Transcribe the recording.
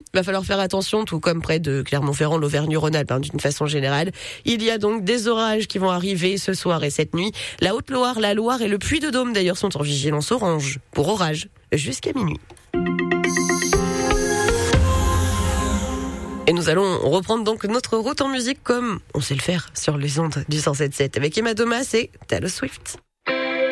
va falloir faire attention, tout comme près de Clermont-Ferrand, l'Auvergne-Rhône-Alpes, d'une façon générale. Il y a donc des orages qui vont arriver ce soir et cette nuit. La Haute-Loire, la Loire et le Puy-de-Dôme d'ailleurs sont en vigilance orange pour orage jusqu'à minuit. Et nous allons reprendre donc notre route en musique comme on sait le faire sur les ondes du 107.7 avec Emma Thomas et Taylor Swift.